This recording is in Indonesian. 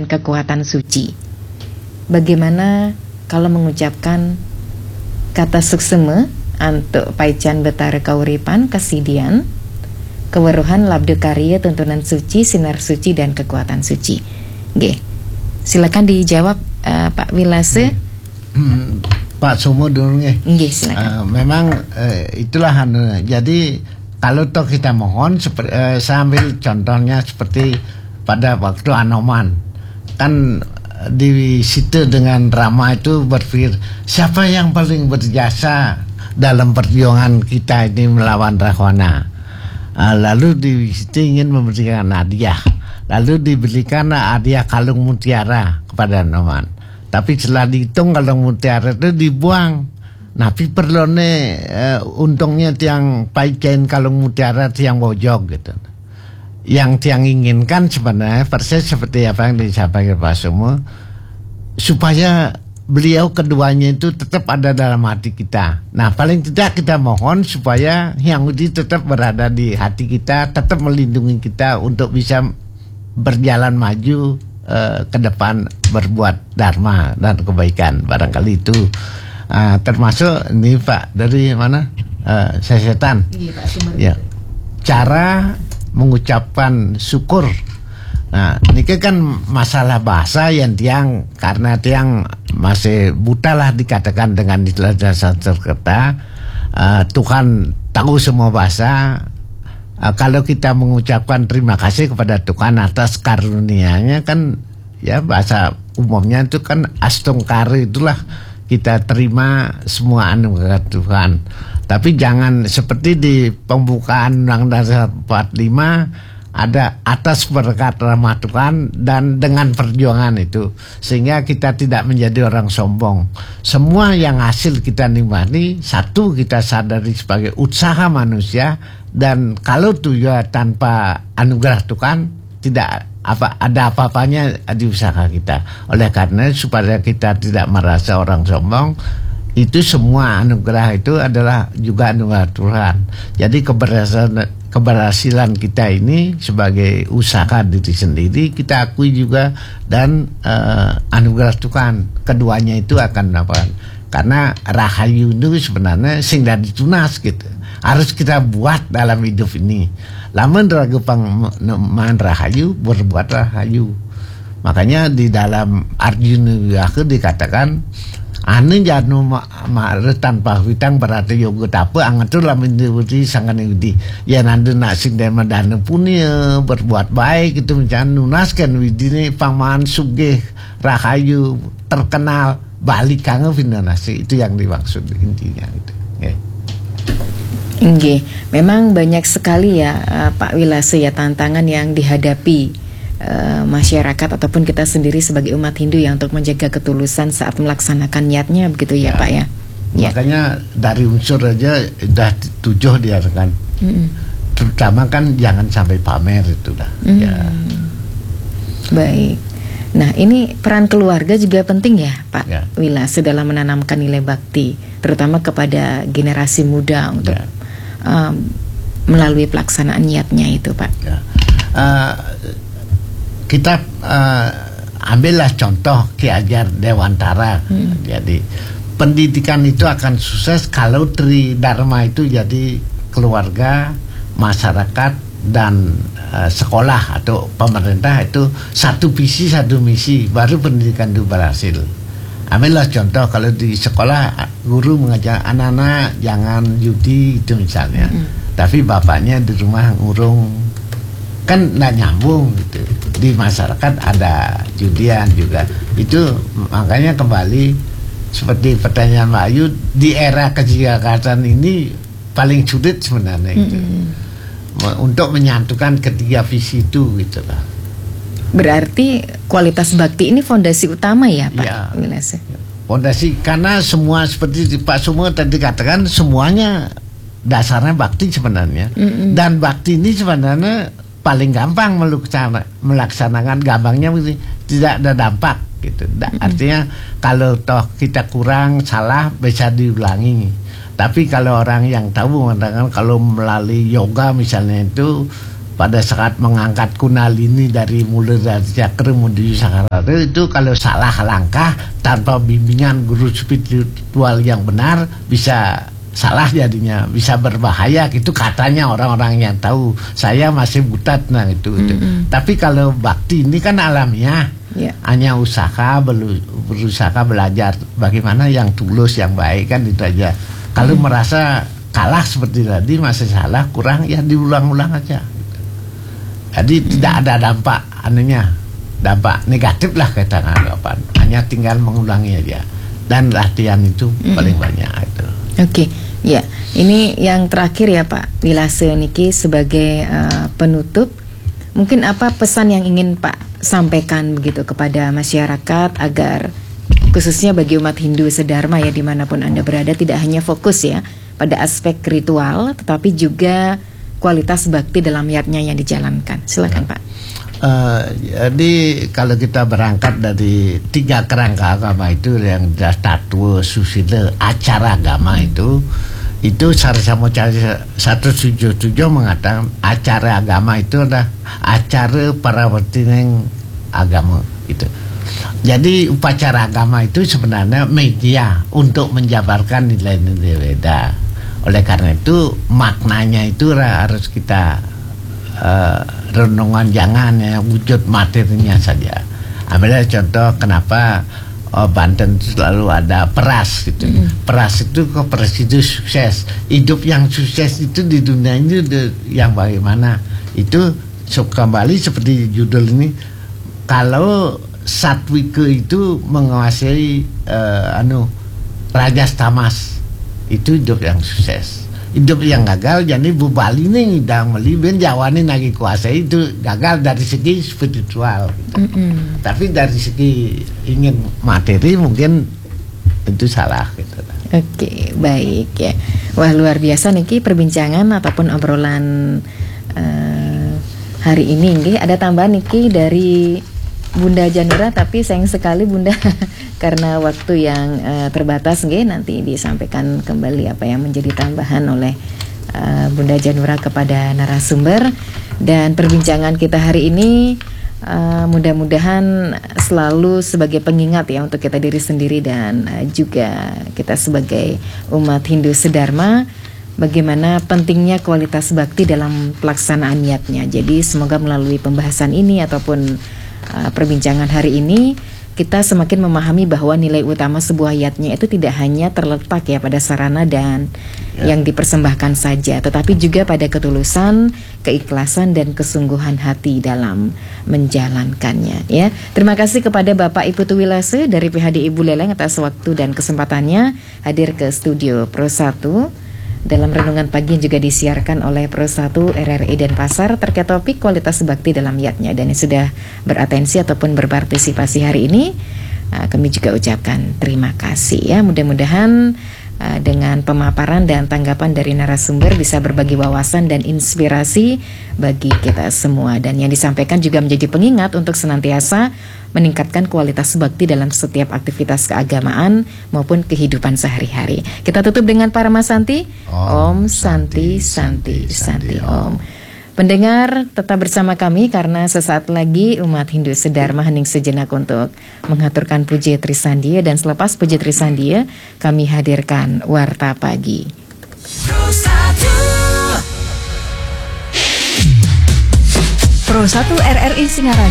dan kekuatan suci. Bagaimana kalau mengucapkan kata suksema untuk paican betara kauripan kasidian keweruhan labdo karya tuntunan suci sinar suci dan kekuatan suci. Nggih. Silakan dijawab Pak Wilase. Pak Sumo dulu nggih. Silakan. Memang itulah jadi kalau toh kita mohon saya ambil contohnya seperti pada waktu Anoman kan di situ dengan Rama itu berpikir siapa yang paling berjasa dalam perjuangan kita ini melawan Rahwana. Lalu di situ ingin memberikan hadiah, lalu diberikan hadiah kalung mutiara kepada Anoman. Tapi setelah dihitung kalung mutiara itu dibuang. Tapi perlone untungnya tiang paicain kalung mutiara tiang bojok gitu. Yang tiang inginkan sebenarnya persis seperti apa yang disampaikan Pak Sumo, supaya beliau keduanya itu tetap ada dalam hati kita. Nah paling tidak kita mohon supaya yang itu tetap berada di hati kita, tetap melindungi kita untuk bisa berjalan maju ke depan berbuat dharma dan kebaikan. Barangkali itu termasuk ini Pak dari mana Sesetan. Iya, Pak Sumer. Ya, cara mengucapkan syukur. Nah, ini kan masalah bahasa yang tiang karena tiang masih buta lah dikatakan dengan istilah dasar terkata. Tuhan tahu semua bahasa. Kalau kita mengucapkan terima kasih kepada Tuhan atas karunia-Nya kan ya bahasa umumnya itu kan astungkari, itulah kita terima semua anugerah Tuhan. Tapi jangan seperti di pembukaan Undang-Undang 45 ada atas berkat rahmat Tuhan dan dengan perjuangan itu, sehingga kita tidak menjadi orang sombong. Semua yang hasil kita nikmati, satu kita sadari sebagai usaha manusia, dan kalau itu ya tanpa anugerah Tuhan tidak ada apa-apanya di usaha kita. Oleh karena supaya kita tidak merasa orang sombong, itu semua anugerah itu adalah juga anugerah Tuhan. Jadi keberhasilan kita ini sebagai usaha diri sendiri kita akui juga, dan anugerah Tuhan. Keduanya itu akan dapat. Karena rahayu itu sebenarnya sing dari tunas gitu. Harus kita buat dalam hidup ini. Lamun ragu pangman rahayu, berbuat rahayu. Makanya di dalam Arjuna Wiwaha dikatakan ane janu ma're tanpa hutang berarti yoga apa angatur lamun diuti sangan yudi. Ya nandu nak sing dema dana punya berbuat baik itu mencan nunaskan widine pangman sugih rahayu terkenal balik kangen findanasi, itu yang dimaksud intinya itu. Nggih, memang banyak sekali ya Pak Wilase ya tantangan yang dihadapi masyarakat ataupun kita sendiri sebagai umat Hindu ya untuk menjaga ketulusan saat melaksanakan niatnya begitu ya Pak ya. Makanya dari unsur aja udah 7 dia kan. Terutama kan jangan sampai pamer itu dah. Ya. Baik. Nah ini peran keluarga juga penting ya Pak Wilase dalam menanamkan nilai bakti, terutama kepada generasi muda untuk melalui pelaksanaan niatnya itu Pak. Kita ambillah contoh Ki Ajar Dewantara. Jadi pendidikan itu akan sukses kalau tridharma itu jadi keluarga, masyarakat, dan sekolah atau pemerintah itu satu visi satu misi, baru pendidikan itu berhasil. Ambillah contoh kalau di sekolah guru mengajar anak-anak jangan judi itu misalnya, tapi bapaknya di rumah ngurung, kan nggak nyambung gitu. Di masyarakat ada judian juga. Itu makanya kembali seperti pertanyaan Mbak Ayu, di era kejaksaan ini paling sulit sebenarnya itu. Untuk menyatukan ketiga visi itu gitu lah. Berarti kualitas bakti ini fondasi utama ya Pak Wilase? Fondasi, karena semua seperti Pak Sumo tadi katakan semuanya dasarnya bakti sebenarnya. Dan bakti ini sebenarnya paling gampang melaksanakan, gampangnya tidak ada dampak gitu. Artinya kalau toh kita kurang salah bisa diulangi. Tapi kalau orang yang tahu mengatakan kalau melalui yoga misalnya itu pada saat mengangkat Kundalini dari Muladhara Cakra menuju Sahasrara itu kalau salah langkah tanpa bimbingan guru spiritual yang benar bisa salah jadinya, bisa berbahaya gitu katanya orang-orang yang tahu. Saya masih buta tentang itu. Tapi kalau bakti ini kan alamiah, hanya usaha berusaha belajar bagaimana yang tulus, yang baik, kan itu aja. Kalau merasa kalah seperti tadi, masih salah, kurang, ya diulang-ulang aja. Jadi tidak ada dampak negatif lah kita anggapan. Hanya tinggal mengulangi aja. Dan latihan itu paling banyak itu. Oke, ya. Ini yang terakhir ya Pak Wilase niki sebagai penutup. Mungkin apa pesan yang ingin Pak sampaikan begitu kepada masyarakat agar khususnya bagi umat Hindu sedharma ya dimanapun Anda berada tidak hanya fokus ya pada aspek ritual tetapi juga kualitas bakti dalam niatnya yang dijalankan. Silakan Pak. Jadi kalau kita berangkat dari 3 kerangka agama itu yang tattwa, susila, acara agama itu Sarasamo 177 mengatakan acara agama itu adalah acara parawartining agama itu. Jadi upacara agama itu sebenarnya media untuk menjabarkan nilai-nilai Weda. Oleh karena itu maknanya itu harus kita renungan, jangan ya wujud materinya saja. Ambil contoh kenapa Banten selalu ada peras gitu. Peras itu itu sukses. Hidup yang sukses itu di dunia ini yang bagaimana? Itu kembali seperti judul ini. Kalau Satwika itu menguasai Rajas Tamas, itu hidup yang sukses. Hidup yang gagal jadi bubali nih dan melibin Jawa nih lagi kuasa itu gagal dari segi spiritual gitu. Tapi dari segi ingin materi mungkin itu salah gitu. Oke, baik ya. Wah, luar biasa niki perbincangan ataupun obrolan hari ini nggih. Ada tambahan niki dari Bunda Janura, tapi sayang sekali Bunda karena waktu yang terbatas nggih, nanti disampaikan kembali apa yang menjadi tambahan oleh Bunda Janura kepada narasumber. Dan perbincangan kita hari ini mudah-mudahan selalu sebagai pengingat ya untuk kita diri sendiri dan juga kita sebagai umat Hindu sedharma, bagaimana pentingnya kualitas bakti dalam pelaksanaan niatnya. Jadi semoga melalui pembahasan ini ataupun perbincangan hari ini kita semakin memahami bahwa nilai utama sebuah niatnya itu tidak hanya terletak ya pada sarana dan yang dipersembahkan saja, tetapi juga pada ketulusan, keikhlasan dan kesungguhan hati dalam menjalankannya ya. Terima kasih kepada Bapak Ibu Tuwilase dari PHD Ibu Leleng atas waktu dan kesempatannya hadir ke studio Pro 1 dalam renungan pagi yang juga disiarkan oleh Pro 1 RRI Denpasar terkait topik kualitas bakti dalam niatnya, dan yang sudah beratensi ataupun berpartisipasi hari ini kami juga ucapkan terima kasih ya. Mudah-mudahan dengan pemaparan dan tanggapan dari narasumber bisa berbagi wawasan dan inspirasi bagi kita semua, dan yang disampaikan juga menjadi pengingat untuk senantiasa meningkatkan kualitas bakti dalam setiap aktivitas keagamaan maupun kehidupan sehari-hari. Kita tutup dengan Parama Santi. Om Santi Santi Santi Om. Pendengar tetap bersama kami karena sesaat lagi umat Hindu sedharma hening sejenak untuk mengaturkan puji Trisandia, dan selepas puji Trisandia kami hadirkan Warta Pagi. Pro 1 RRI Singaraja